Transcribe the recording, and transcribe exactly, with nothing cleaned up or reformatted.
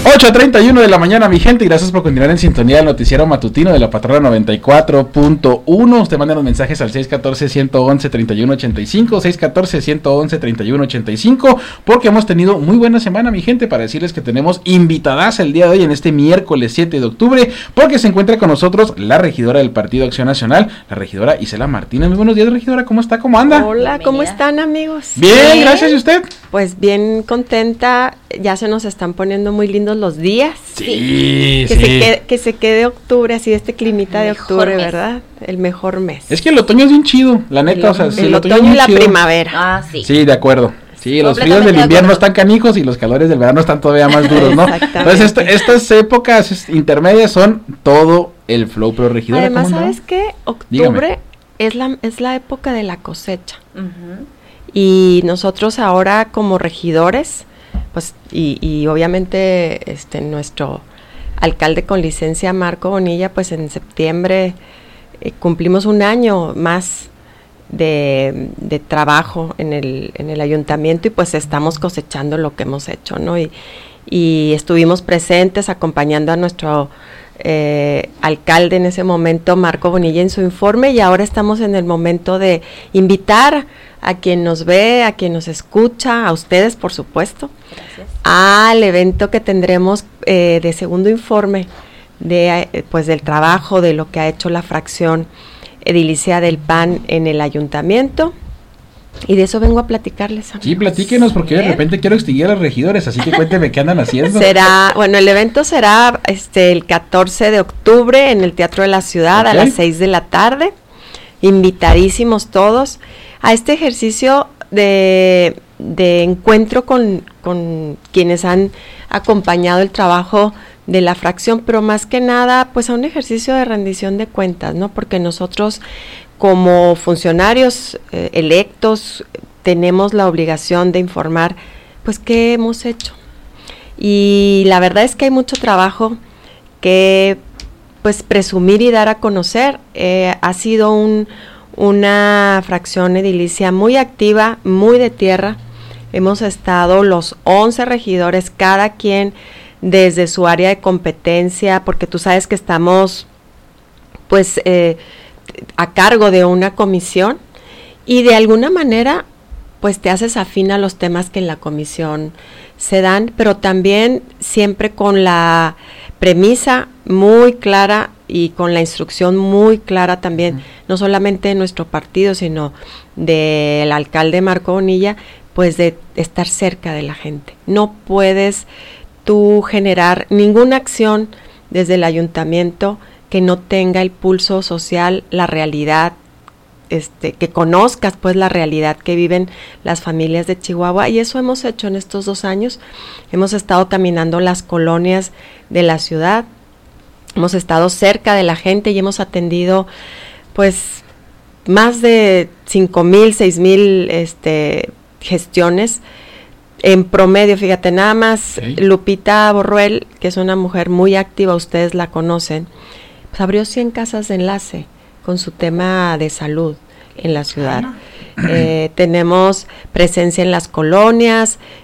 ocho treinta y uno de la mañana, mi gente, y gracias por continuar en sintonía del noticiero matutino de la Patrona noventa y cuatro punto uno. Usted manda los mensajes al seis uno cuatro, uno uno uno, tres uno ocho cinco, seis uno cuatro, uno uno uno, tres uno ocho cinco, porque hemos tenido muy buena semana, mi gente, para decirles que tenemos invitadas el día de hoy, en este miércoles siete de octubre, porque se encuentra con nosotros la regidora del Partido Acción Nacional, la regidora Isela Martínez. Muy buenos días, regidora, ¿cómo está? ¿Cómo anda? Hola, ¿cómo están, amigos? Bien, bien, gracias, ¿y usted? Pues bien contenta, ya se nos están poniendo muy lindos los días. Sí, que sí. Se quede, que se quede octubre, así este climita de octubre, mes. ¿verdad? El mejor mes. Es que el otoño es bien chido, la neta, el, o sea, sí, el, el otoño, otoño y la chido. primavera. Ah, sí. Sí, de acuerdo. Sí, los fríos del Completamente de invierno acuerdo. están canijos y los calores del verano están todavía más duros, ¿no? Entonces, esta- estas épocas es- intermedias son todo el flow, pero regidora, Además, ¿cómo andamos? ¿sabes qué? Octubre Dígame. es la, es la época de la cosecha. Ujú. Y nosotros ahora como regidores, pues, y, y obviamente este nuestro alcalde con licencia, Marco Bonilla, pues en septiembre eh, cumplimos un año más de, de trabajo en el, en el ayuntamiento, y pues estamos cosechando lo que hemos hecho, ¿no? Y, y estuvimos presentes acompañando a nuestro eh, alcalde en ese momento, Marco Bonilla, en su informe, y ahora estamos en el momento de invitar a quien nos ve, a quien nos escucha, a ustedes, por supuesto, Gracias. al evento que tendremos eh, de segundo informe de eh, pues del trabajo, de lo que ha hecho la fracción edilicia del P A N en el ayuntamiento, y de eso vengo a platicarles. Sí, platíquenos, porque yo de repente quiero extinguir a los regidores, así que cuénteme qué andan haciendo. Será, bueno, el evento será este el catorce de octubre en el Teatro de la Ciudad, Ok. a las seis de la tarde. Invitadísimos todos a este ejercicio de, de encuentro con, con quienes han acompañado el trabajo de la fracción, pero más que nada, pues a un ejercicio de rendición de cuentas, ¿no? Porque nosotros, como funcionarios eh, electos, tenemos la obligación de informar, pues, qué hemos hecho. Y la verdad es que hay mucho trabajo que, pues, presumir y dar a conocer. Eh, ha sido un, una fracción edilicia muy activa, muy de tierra. Hemos estado los once regidores, cada quien desde su área de competencia, porque tú sabes que estamos, pues, eh, a cargo de una comisión, y de alguna manera, pues, te haces afín a los temas que en la comisión se dan, pero también siempre con la premisa muy clara y con la instrucción muy clara también, uh-huh. no solamente de nuestro partido, sino del alcalde Marco Bonilla, pues de estar cerca de la gente. No puedes tú generar ninguna acción desde el ayuntamiento que no tenga el pulso social, la realidad, este, que conozcas pues la realidad que viven las familias de Chihuahua, y eso hemos hecho en estos dos años. Hemos estado caminando las colonias de la ciudad, hemos estado cerca de la gente y hemos atendido pues más de cinco mil, seis mil este, gestiones. En promedio, fíjate, nada más, sí. Lupita Borruel, que es una mujer muy activa, ustedes la conocen, pues abrió cien casas de enlace con su tema de salud en la ciudad. Eh, tenemos presencia en las colonias,